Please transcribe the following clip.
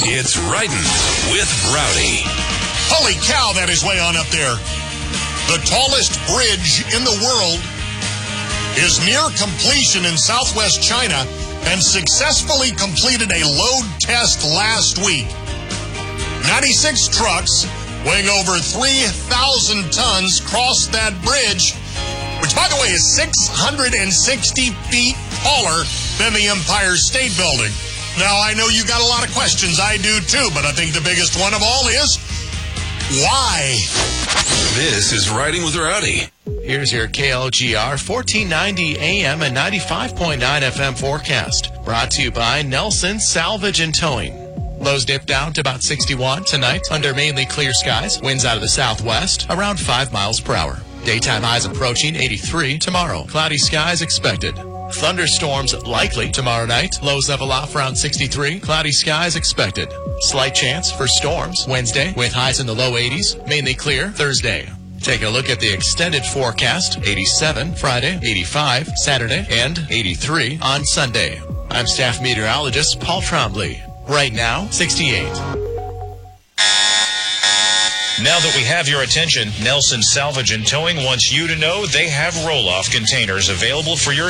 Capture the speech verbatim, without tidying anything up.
It's Riding with Rowdy. Holy cow, that is way on up there. The tallest bridge in the world is near completion in southwest China and successfully completed a load test last week. ninety-six trucks weighing over three thousand tons crossed that bridge, which, by the way, is six hundred sixty feet taller than the Empire State Building. Now, I know you got a lot of questions. I do, too, but I think the biggest one of all is, why? This is Riding with Rowdy. Here's your K L G R fourteen ninety A M and ninety-five point nine F M forecast. Brought to you by Nelson Salvage and Towing. Lows dip down to about sixty-one tonight under mainly clear skies. Winds out of the southwest around five miles per hour. Daytime highs approaching eighty-three tomorrow. Cloudy skies expected. Thunderstorms likely tomorrow night. Lows level off around sixty-three. Cloudy skies expected. Slight chance for storms Wednesday with highs in the low eighties. Mainly clear Thursday. Taking a look at the extended forecast. eighty-seven Friday, eighty-five Saturday, and eighty-three on Sunday. I'm staff meteorologist Paul Trombley. Right now, sixty-eight. Now that we have your attention, Nelson Salvage and Towing wants you to know they have roll-off containers available for your